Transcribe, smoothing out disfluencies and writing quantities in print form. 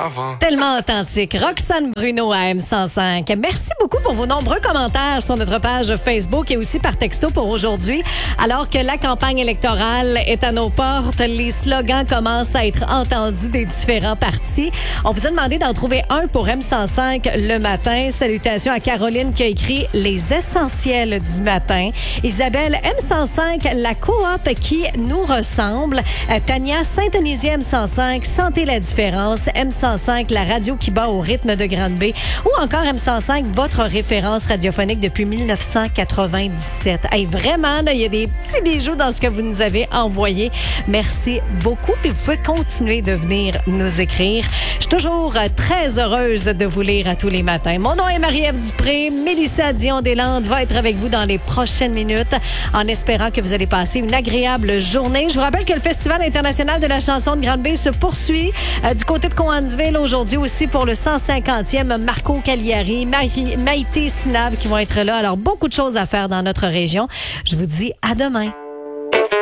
avant. Tellement authentique. Roxane Bruno à M105. Merci beaucoup pour vos nombreux commentaires sur notre page Facebook et aussi par texto pour aujourd'hui. Alors que la campagne électorale est à nos portes, les slogans commencent à être entendus des différents partis. On vous a demandé d'en trouver un pour M105 le matin. Salutations à Caroline qui a écrit « Les essentiels du matin ». Isabelle, M105, la coop qui nous ressemble. Tania, Saint-Onysien, M105, Sentez la différence. M105, la radio qui bat au rythme de Grande-Bay. Ou encore M105, votre référence radiophonique depuis 1997. Hey, vraiment, il y a des petits bijoux dans ce que vous nous avez envoyé. Merci beaucoup. Puis vous pouvez continuer de venir nous écrire. Je suis toujours très heureuse de vous lire à tous les matins. Mon nom est Marie-Ève Dupré. Mélissa Dion-Deslandes va être avec vous dans les prochaines minutes en espérant que vous allez passer une agréable journée. Je vous rappelle que le Festival international de la chanson de Grande-Bay se poursuit du côté de Cowansville aujourd'hui aussi pour le 150e. Marco Cagliari, Maïté Sinab qui vont être là. Alors, beaucoup de choses à faire dans notre région. Je vous dis à demain.